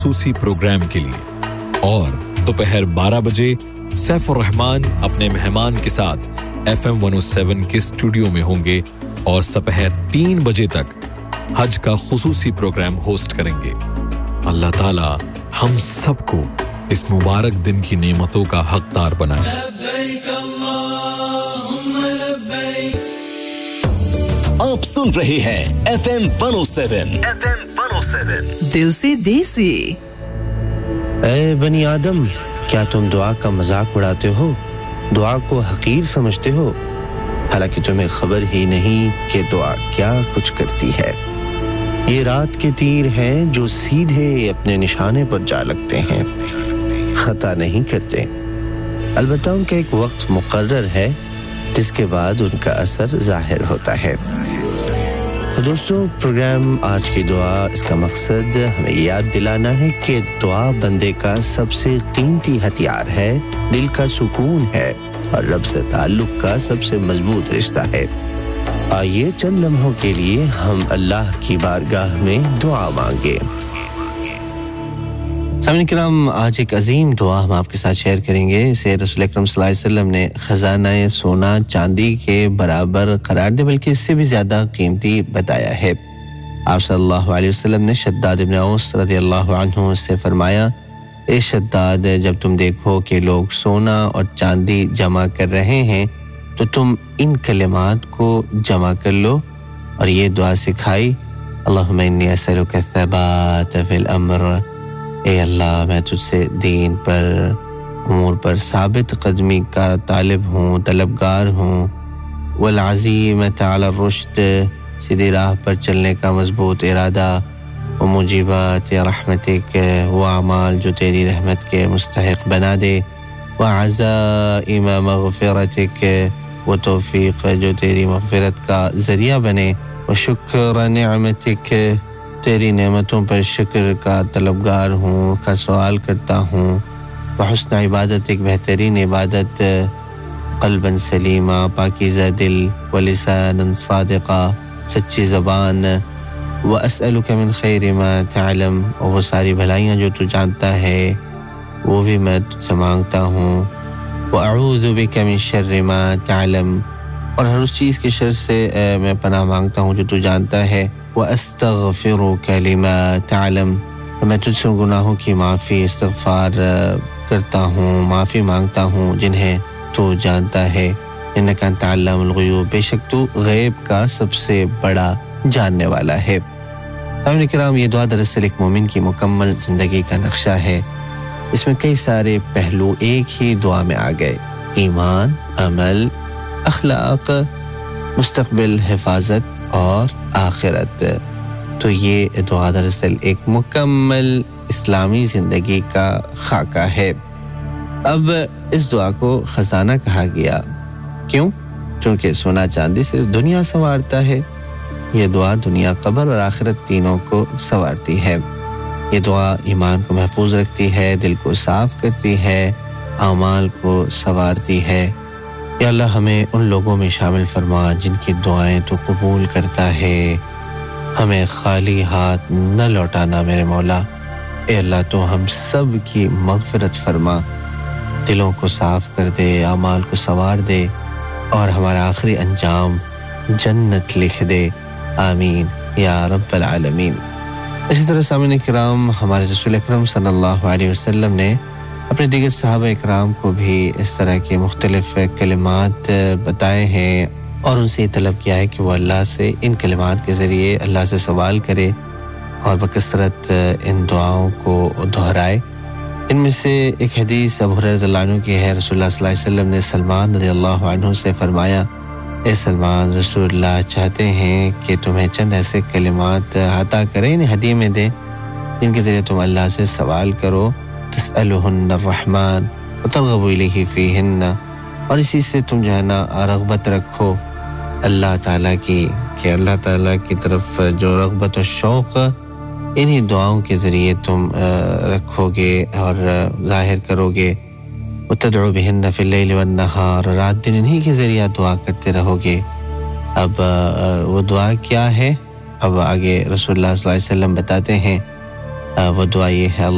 खासूसी programme के लिए और दोपहर 12 बजे सैफुर रहमान अपने मेहमान के साथ FM 107 के स्टूडियो में होंगे और दोपहर 3 बजे तक हज का खासूसी प्रोग्राम होस्ट करेंगे। अल्लाह ताला हम सबको इस मुबारक दिन की नेमतों का हकदार बनाए। आप सुन रहे हैं FM 107 दिल से देसी। ऐ बनी आदम, क्या तुम दुआ का मजाक उड़ाते हो? दुआ को हकीर समझते हो? हालांकि तुम्हें खबर ही नहीं कि दुआ क्या कुछ करती है। ये रात के तीर हैं जो सीधे अपने निशाने पर जा लगते हैं, खता नहीं करते। अलबत्ता उनका एक वक्त मुकर्रर है जिसके बाद उनका असर जाहिर होता है। तो दोस्तों, प्रोग्राम आज की दुआ, इसका मकसद हमें याद दिलाना है कि दुआ बंदे का सबसे कीमती हथियार है, दिल का सुकून है और रब से ताल्लुक का सबसे मजबूत रिश्ता है। आइए चंद लम्हों के लिए हम अल्लाह की बारगाह में दुआ मांगे। सामईन किराम, आज एक अजीम दुआ हम आपके साथ शेयर करेंगे। इसे रसूल अकरम सल्लल्लाहु अलैहि वसल्लम ने खजाना सोना चांदी के बराबर करार दिया, बल्कि इससे भी ज्यादा कीमती बताया है। आप सल्लल्लाहु अलैहि वसल्लम ने शद्दाद इब्न औस रज़ियल्लाहु अन्हु से फरमाया, ए शद्दाद, जब तुम देखो कि लोग सोना और चांदी जमा कर रहे हैं तो तुम इन कलिमात को जमा कर लो और ये दुआ सिखाई, अल्लाहुम्मा इन्नी असअलुका थबात फिल अम्र, ए अल्लाह मैं तुझसे दीन पर, उमूर पर साबित कदमी का तालिब हूँ, तलबगार हूँ, वल अज़ीमत अला रुश्द, सीधी राह पर चलने का मजबूत इरादा, व मुजीबात रहमतिक, वो अमाल जो तेरी रहमत के मुस्तहिक बना दे, व अज़ाइम मग़फ़िरतिक, वो तौफ़ीक़ जो तेरी मग़फ़िरत का ज़रिया बने, व शुक्र निअमतिक, तेरी नेमतों पर शुक्र का तलबगार हूँ, का सवाल करता हूँ, व हुस्न इबादत, एक बेहतरीन इबादत, क़ल्बन सलीमा, पाकीज़ा दिल, व लिसानन सादिक़ा, सच्ची ज़बान, व अस्अलुका मिन खैरि मा तअलम, और वो सारी भलाइयाँ जो तू जानता है वो भी मैं तुझसे मांगता हूँ, व अऊज़ु बिका मिन शर्रि मा तअलम, और हर उस चीज़ के शर से मैं पनाह मांगता हूँ जो तू जानता है, व अस्तग़फ़िरुका लिमा तअलम, मैं तुझसे गुनाहों की माफ़ी इस्तिग़फ़ार करता हूँ, माफ़ी मांगता हूँ जिन्हें तू जानता है, इन्नका अंत अल्लामुल ग़ुयूब, बेशक तू ग़ैब का सबसे बड़ा जानने वाला है। सामईन किराम, ये दुआ दरअसल एक मोमिन की मुकम्मल ज़िंदगी का नक्शा है। इसमें कई सारे पहलू एक ही दुआ में आ गए, ईमान, अमल, अखलाक, मुस्तक़बिल, हिफाजत और आखिरत। तो ये दुआ दरअसल एक मुकम्मल इस्लामी ज़िंदगी का खाका है। अब इस दुआ को खजाना कहा गया, क्यों? क्योंकि सोना चांदी सिर्फ दुनिया संवारता है, ये दुआ दुनिया, कब्र और आखिरत तीनों को संवारती है। ये दुआ ईमान को महफूज रखती है, दिल को साफ करती है, आमाल को संवारती है। या अल्लाह हमें उन लोगों में शामिल फरमा जिनकी दुआएं तो कबूल करता है, हमें खाली हाथ न लौटाना मेरे मौला। ए अल्लाह, तो हम सब की मग़फ़िरत फरमा, दिलों को साफ कर दे, आमाल को संवार दे और हमारा आखिरी अंजाम जन्नत लिख दे, आमीन या रब्बल आलमीन। इसी तरह सामईन किराम, हमारे रसूल अकरम सल्लल्लाहु अलैहि वसल्लम ने अपने दीगर सहाबा इकराम को भी इस तरह के मुख्तलिफ कलिमात बताए हैं और उनसे तलब किया है कि वो अल्लाह से इन कलिमात के ज़रिए अल्लाह से सवाल करे और बकसरत इन दुआओं को दोहराए। इनमें से एक हदीस अबू हुरैरा रज़ियल्लाहु अन्हु की है। रसूलुल्लाह सल्लल्लाहु अलैहि वसल्लम ने सलमान रज़ियल्लाहु अन्हु से फरमाया, ए सलमान, रसूलुल्लाह चाहते हैं कि तुम्हें चंद ऐसे कलिमात अता करें, इन्हें हदीये में दें, जिनके ज़रिए तुम अल्लाह से सवाल करो, तसअलुहुन्न अर्रहमान व तरगबु इलैहि फीहिन्न, और इसी से तुम जो है ना रग़बत रखो अल्लाह ताला की, कि अल्लाह ताला की तरफ जो रग़बत और शौक़ इन्हीं दुआओं के ज़रिए तुम रखोगे और ज़ाहिर करोगे। वतदउ बिहिन्न फिल लैल वन नहार, रात दिन इन्हीं के ज़रिए दुआ करते रहोगे। अब वो दुआ क्या है? अब आगे रसूलुल्लाह सल्लल्लाहु अलैहि वसल्लम बताते हैं। वो दुआ ये है,